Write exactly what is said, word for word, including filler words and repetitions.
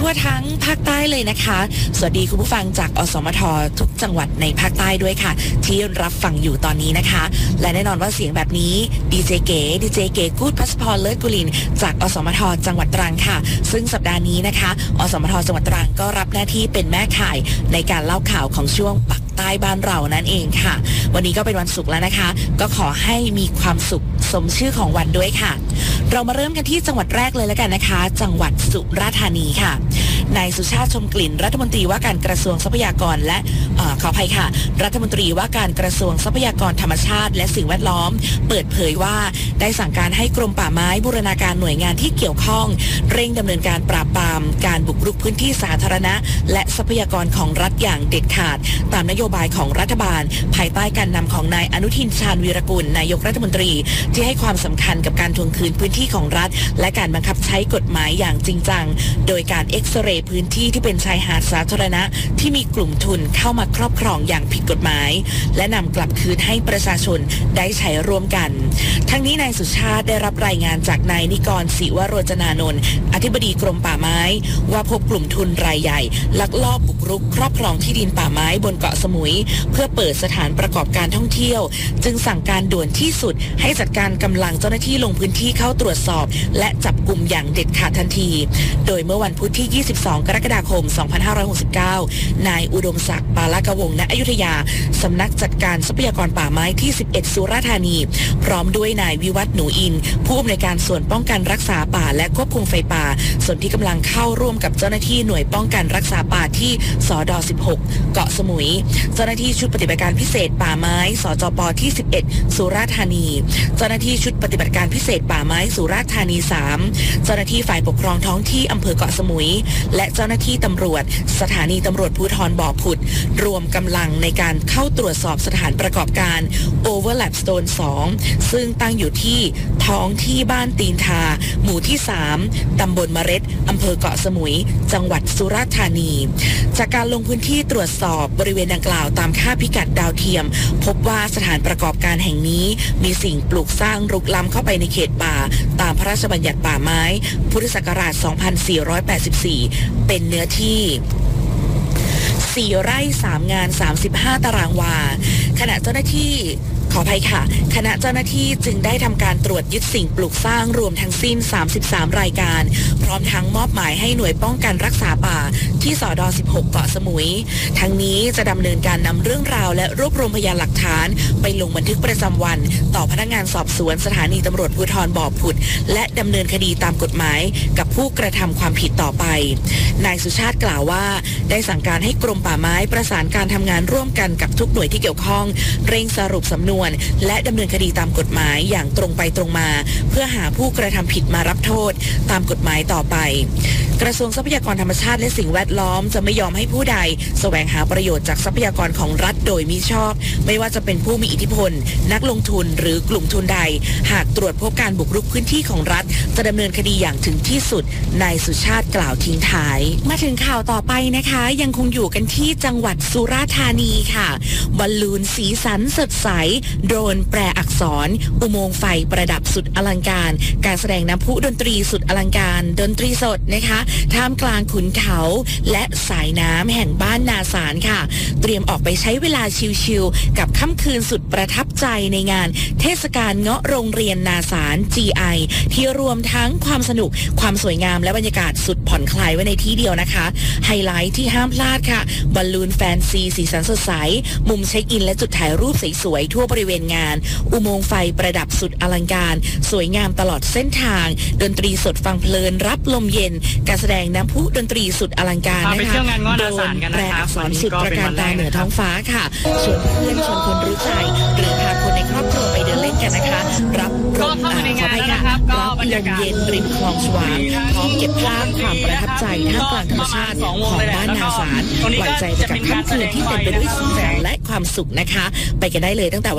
ทั่วทั้งภาคใต้เลยนะคะสวัสดีคุณผู้ฟังจากอสมททุกจังหวัดในภาคใต้ด้วยค่ะที่รับฟังอยู่ตอนนี้นะคะและแน่นอนว่าเสียงแบบนี้ดีเจเก๋ดีเจเก๋กู๊ดพัสพรเลิศกุลินจากอสมทจังหวัดตรังค่ะซึ่งสัปดาห์นี้นะคะอสมทจังหวัดตรังก็รับหน้าที่เป็นแม่ข่ายในการเล่าข่าวของช่วงปักใต้บ้านเรานั่นเองค่ะวันนี้ก็เป็นวันศุกร์แล้วนะคะก็ขอให้มีความสุขสมชื่อของวันด้วยค่ะเรามาเริ่มกันที่จังหวัดแรกเลยแล้วกันนะคะจังหวัดสุราษฎร์ธานีค่ะนายสุชาติชมกลิ่นรัฐมนตรีว่าการกระทรวงทรัพยากรและขออภัยค่ะรัฐมนตรีว่าการกระทรวงทรัพยากรธรรมชาติและสิ่งแวดล้อมเปิดเผยว่าได้สั่งการให้กรมป่าไม้บูรณาการหน่วยงานที่เกี่ยวข้องเร่งดำเนินการปราบปรามการบุกรุกพื้นที่สาธารณะและทรัพยากรของรัฐอย่างเด็ดขาดตามนโยบายของรัฐบาลภายใต้การนำของนายอนุทินชาญวีรกุลนายกรัฐมนตรีที่ให้ความสำคัญกับการทวงคืนพื้นที่ของรัฐและการบังคับใช้กฎหมายอย่างจริงจังโดยการเอ็กซเรย์พื้นที่ที่เป็นชายหาดสาธารณะที่มีกลุ่มทุนเข้ามาครอบครองอย่างผิดกฎหมายและนำกลับคืนให้ประชาชนได้ใช้ร่วมกันทั้งนี้นายสุชาติได้รับรายงานจากนายนิกรศิวโรจนานนท์อธิบดีกรมป่าไม้ว่าพบกลุ่มทุนรายใหญ่ลักลอบบุกรุกครอบครองที่ดินป่าไม้บนเกาะสมุยเพื่อเปิดสถานประกอบการท่องเที่ยวจึงสั่งการด่วนที่สุดให้จัดการกำลังเจ้าหน้าที่ลงพื้นที่เข้าตรวจสอบและจับกลุ่มอย่างเด็ดขาดทันทีโดยเมื่อวันพุธที่ยี่สิบสองกรกฎาคมสองพันห้าร้อยหกสิบเก้านายอุดมศักดิ์ปาลกวงศ์ณอยุธยาสำนักจัดการทรัพยากรป่าไม้ที่สิบเอ็ดสุราษฎร์ธานีพร้อมด้วยนายวิวัฒน์หนูอินผู้อำนวยการส่วนป้องกันรักษาป่าและควบคุมไฟป่าส่วนที่กำลังเข้าร่วมกับเจ้าหน้าที่หน่วยป้องกันรักษาป่าที่สดสิบหกเกาะสมุยเจ้าหน้าที่ชุดปฏิบัติการพิเศษป่าไม้สจปที่สิบเอ็ดสุราษฎร์ธานีเจ้าหน้าที่ชุดปฏิบัติการพิเศษป่าไม้สุราษฎร์ธานีสามเจ้าหน้าที่ฝ่ายปกครองท้องที่อำเภอเกาะสมุยและเจ้าหน้าที่ตำรวจสถานีตำรวจภูธรบ่อผุดรวมกำลังในการเข้าตรวจสอบสถานประกอบการ Overlap Stone สองซึ่งตั้งอยู่ที่ท้องที่บ้านตีนทาหมู่ที่สามตำบลเมร็ดอำเภอเกาะสมุยจังหวัดสุราษฎร์ธานีจากการลงพื้นที่ตรวจสอบบริเวณดังกล่าวตามค่าพิกัดดาวเทียมพบว่าสถานประกอบการแห่งนี้มีสิ่งปลูกสร้างรุกล้ำเข้าไปในเขตป่าตามพระราชบัญญัติป่าไม้พุทธศักราชสองพันสี่ร้อยแปดสิบสี่เป็นเนื้อที่สี่ไร่สามงานสามสิบห้าตารางวาขณะเจ้าหน้าที่ขออภัยค่ะคณะเจ้าหน้าที่จึงได้ทำการตรวจยึดสิ่งปลูกสร้างรวมทั้งสิ้นสามสิบสามรายการพร้อมทั้งมอบหมายให้หน่วยป้องกันรักษาป่าที่สดสิบหกเกาะสมุยทั้งนี้จะดำเนินการนำเรื่องราวและรวบรวมพยานหลักฐานไปลงบันทึกประจำวันต่อพนักงานสอบสวนสถานีตำรวจภูธรบ่อผุดและดำเนินคดีตามกฎหมายกับผู้กระทำความผิดต่อไปนายสุชาติกล่าวว่าได้สั่งการให้กรมป่าไม้ประสานการทำงานร่วมกันกับทุกหน่วยที่เกี่ยวข้องเร่งสรุปสำนวนและดำเนินคดีตามกฎหมายอย่างตรงไปตรงมาเพื่อหาผู้กระทำผิดมารับโทษตามกฎหมายต่อไปกระทรวงทรัพยากรธรรมชาติและสิ่งแวดล้อมจะไม่ยอมให้ผู้ใดแสวงหาประโยชน์จากทรัพยากรของรัฐโดยมิชอบไม่ว่าจะเป็นผู้มีอิทธิพลนักลงทุนหรือกลุ่มทุนใดหากตรวจพบการบุกรุกพื้นที่ของรัฐจะดำเนินคดีอย่างถึงที่สุดนายสุชาติกล่าวทิ้งท้ายมาถึงข่าวต่อไปนะคะยังคงอยู่กันที่จังหวัดสุราษฎร์ธานีค่ะบอลลูนสีสันสดใสโดรนแปรอักษรอุโมงค์ไฟประดับสุดอลังการการแสดงน้ำพุดนตรีสุดอลังการดนตรีสดนะคะท่ามกลางขุนเขาและสายน้ำแห่งบ้านนาสารค่ะเตรียมออกไปใช้เวลาชิลๆกับค่ำคืนสุดประทับใจในงานเทศกาลเงาะโรงเรียนนาสาร จี ไอ ที่รวมทั้งความสนุกความสวยงามและบรรยากาศสุดผ่อนคลายไว้ในที่เดียวนะคะไฮไลท์ที่ห้ามพลาดค่ะบอลลูนแฟนซีสีสันสดใสมุมเช็คอินและจุดถ่ายรูปสวยๆทั่วบริเวณงานอุโมงค์ไฟประดับสุดอลังการสวยงามตลอดเส้นทางดนตรีสดฟังเพลินรับลมเย็นการแสดงน้ำพุดนตรีสุดอลังการนะคะโดนแปรอักษรสุดตระการตาเหนือท้องฟ้าค่ะชวนเพื่อนชวนคนรู้ใจหรือพาคนในครอบครัวไปเดินเล่นกันนะคะรับลมขอไปค่ะรับลมเย็นริมคลองชวางพร้อมเก็บภาพความประทับใจท่ามกลางธรรมชาติของบ้านนาสารหวั่นใจไปกับค่ำคืนที่เต็มไปด้วยสีสันและความสุขนะคะไปกันได้เลยตั้งแต่